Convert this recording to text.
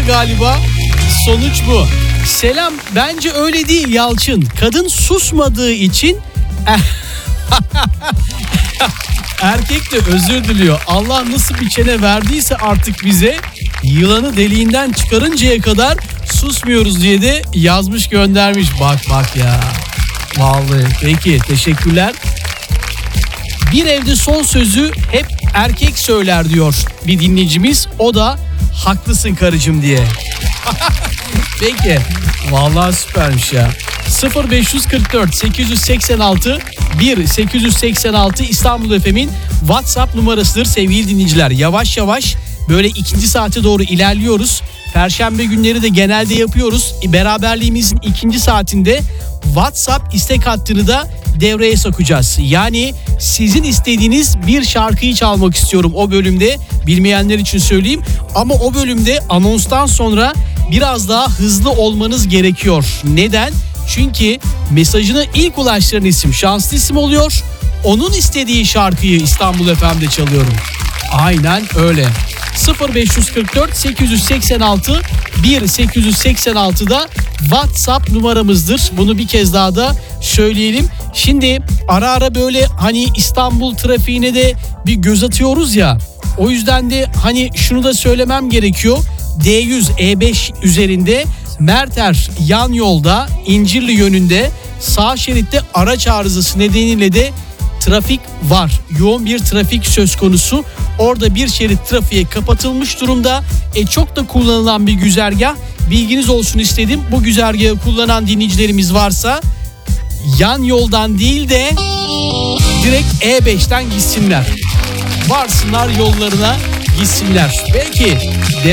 galiba. Sonuç bu. Selam, bence öyle değil Yalçın. Kadın susmadığı için erkek de özür diliyor. Allah nasıl bir çene verdiyse artık bize, yılanı deliğinden çıkarıncaya kadar susmuyoruz diye de yazmış göndermiş. Bak ya. Vallahi peki, teşekkürler. Bir evde son sözü hep erkek söyler diyor bir dinleyicimiz. O da haklısın karıcığım diye. Peki. Vallahi süpermiş ya. 0544 886 1886 İstanbul FM'in WhatsApp numarasıdır sevgili dinleyiciler. Yavaş yavaş böyle ikinci saate doğru ilerliyoruz. Perşembe günleri de genelde yapıyoruz. Beraberliğimizin ikinci saatinde WhatsApp istek hattını da devreye sokacağız. Yani sizin istediğiniz bir şarkıyı çalmak istiyorum o bölümde. Bilmeyenler için söyleyeyim. Ama o bölümde anonstan sonra biraz daha hızlı olmanız gerekiyor. Neden? Çünkü mesajına ilk ulaştıran isim şanslı isim oluyor. Onun istediği şarkıyı İstanbul FM'de çalıyorum. Aynen öyle. 0544 886 1886'da WhatsApp numaramızdır. Bunu bir kez daha da söyleyelim. Şimdi ara ara böyle hani İstanbul trafiğine de bir göz atıyoruz ya. O yüzden de hani şunu da söylemem gerekiyor. D100 E5 üzerinde Merter yan yolda İncirli yönünde sağ şeritte araç arızası nedeniyle de trafik var. Yoğun bir trafik söz konusu. Orada bir şerit trafiğe kapatılmış durumda. Çok da kullanılan bir güzergah. Bilginiz olsun istedim. Bu güzergahı kullanan dinleyicilerimiz varsa yan yoldan değil de direkt E5'ten gitsinler. Varsınlar yollarına gitsinler. Belki